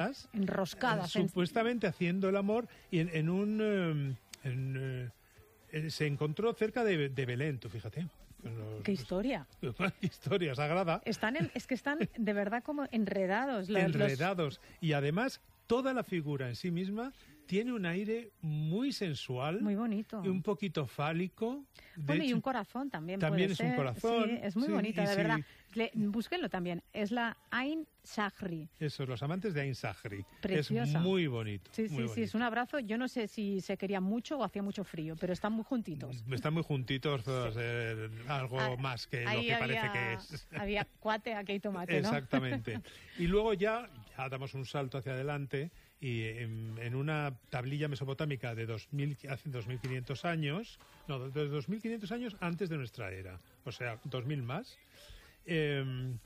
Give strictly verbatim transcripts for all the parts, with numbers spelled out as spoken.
personas enroscadas, eh, supuestamente en... haciendo el amor y en, en un eh, en, eh, se encontró cerca de, de Belén, tú fíjate. Los, ¡Qué historia! Los, historia sagrada. Están en, es que están de verdad como enredados. Los, enredados. Los... Y además, toda la figura en sí misma tiene un aire muy sensual. Muy bonito. Y un poquito fálico. De bueno, hecho, y un corazón también También puede es ser. un corazón. Sí, es muy sí, bonita, de sí. verdad. Le, búsquenlo también. Es la Ain Shahri. Eso, los amantes de Ain Shahri. Preciosa. Es muy bonito. Sí, muy sí, bonito. sí. Es un abrazo. Yo no sé si se querían mucho o hacía mucho frío, pero están muy juntitos. Están muy juntitos, pues, Sí. eh, algo Ah, más que lo ahí que había, parece que es. Había cuate, aquí hay tomate, ¿no? Exactamente. Y luego ya, ya damos un salto hacia adelante y en, en una tablilla mesopotámica de dos mil, hace dos mil quinientos años, no, de dos mil quinientos años antes de nuestra era, o sea, dos mil más, eh,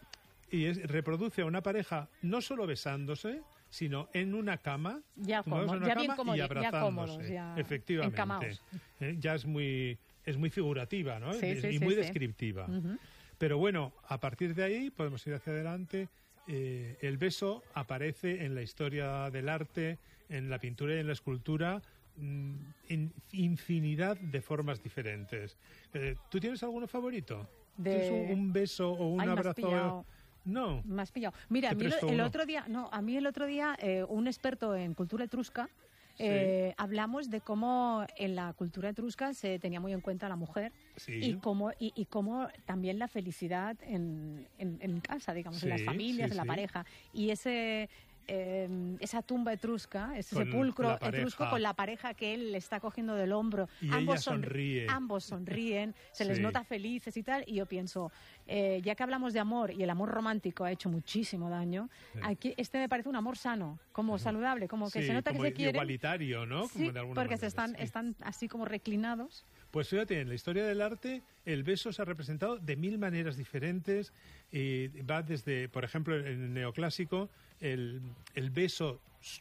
y es, reproduce a una pareja no solo besándose, sino en una cama, ya, como, una ya cama bien cómodos, y abrazándose, ya cómodos, ya efectivamente. encamaos. Eh, ya es muy, es muy figurativa, ¿no? Sí, y sí, y sí, muy sí. descriptiva. Uh-huh. Pero bueno, a partir de ahí podemos ir hacia adelante. Eh, el beso aparece en la historia del arte, en la pintura y en la escultura mmm, en infinidad de formas diferentes. Eh, ¿Tú tienes alguno favorito? De... ¿Tienes un, un beso o un Ay, abrazo? No. Me has pillado. Mira, a mí el, el otro día, no, a mí el otro día eh, un experto en cultura etrusca Eh, sí. Hablamos de cómo en la cultura etrusca se tenía muy en cuenta a la mujer sí. y cómo y, y cómo también la felicidad en, en, en casa, digamos, sí, en las familias, sí, en la sí. pareja. Y ese eh, esa tumba etrusca, ese con sepulcro etrusco con la pareja que él le está cogiendo del hombro, y ambos ella sonríe. ambos sonríen, se les sí. nota felices y tal. Y yo pienso, eh, ya que hablamos de amor y el amor romántico ha hecho muchísimo daño, sí. aquí este me parece un amor sano, como sí. saludable, como que sí, se nota como que se quieren. Igualitario, ¿no? Como sí, de alguna porque manera, se están, sí. están así como reclinados. Pues fíjate, en la historia del arte el beso se ha representado de mil maneras diferentes. Y va desde, por ejemplo, en el neoclásico, el, el beso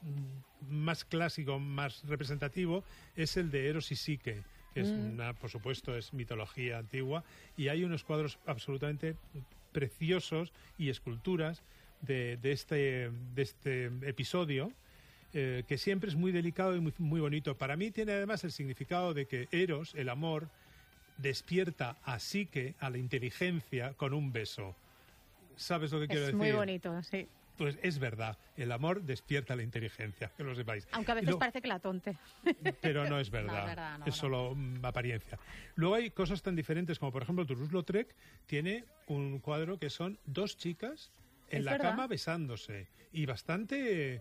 más clásico, más representativo, es el de Eros y Psique, que es mm. una, por supuesto, es mitología antigua. Y hay unos cuadros absolutamente preciosos y esculturas de, de, este, de este episodio. Eh, que siempre es muy delicado y muy, muy bonito. Para mí tiene además el significado de que Eros, el amor, despierta a Psique, a la inteligencia, con un beso. ¿Sabes lo que quiero decir? Es muy bonito, sí. Pues es verdad, el amor despierta la inteligencia, que lo sepáis. Aunque a veces luego, parece que la tonte. Pero no es verdad, no, es, verdad no, es solo no. apariencia. Luego hay cosas tan diferentes como, por ejemplo, Toulouse-Lautrec tiene un cuadro que son dos chicas en es la verdad. cama besándose. Y bastante...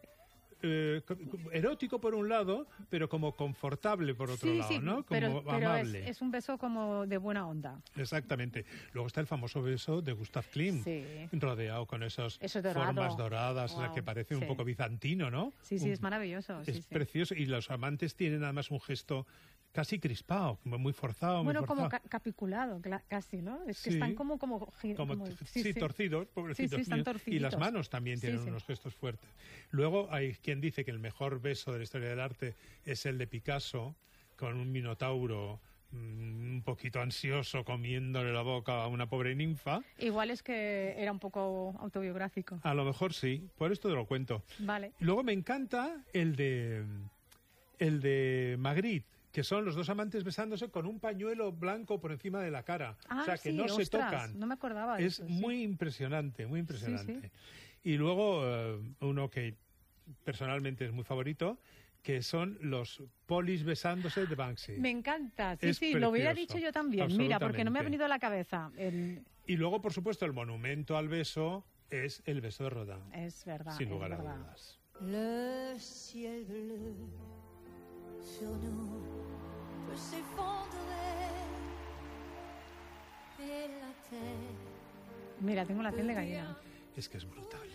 Eh, erótico por un lado, pero como confortable por otro sí, lado, sí, ¿no? Como pero, pero amable. Es, es un beso como de buena onda. Exactamente. Luego está el famoso beso de Gustav Klimt, sí. rodeado con esas dorado. formas doradas, wow. que parece sí. un poco bizantino, ¿no? Sí, sí, un, es maravilloso. Es sí, precioso. Sí. Y los amantes tienen además un gesto casi crispado, muy forzado. Bueno, muy forzado. como ca capiculado, casi, ¿no? Es que sí. están como... como, como, como sí, sí, torcidos, pobrecitos sí, sí, están míos. torciditos. Y las manos también tienen sí, unos sí. gestos fuertes. Luego hay quien dice que el mejor beso de la historia del arte es el de Picasso, con un minotauro mmm, un poquito ansioso comiéndole la boca a una pobre ninfa. Igual es que era un poco autobiográfico. A lo mejor sí, por esto te lo cuento. Vale. Luego me encanta el de, el de Magritte, que son los dos amantes besándose con un pañuelo blanco por encima de la cara. Ah, o sea, que sí, no ostras, se tocan. No me acordaba de Es eso, muy sí. impresionante, muy impresionante. Sí, sí. Y luego uh, uno que personalmente es muy favorito, que son los polis besándose de Banksy. Me encanta, sí, es sí, precioso, lo hubiera dicho yo también. Mira, porque no me ha venido a la cabeza. El... Y luego, por supuesto, el monumento al beso es el beso de Rodin. Es verdad, sin lugar es a verdad. dudas. Le ciel bleu sur nous peut s'effondrer et la terre. Mira, tengo la piel de gallina. Es que es brutal.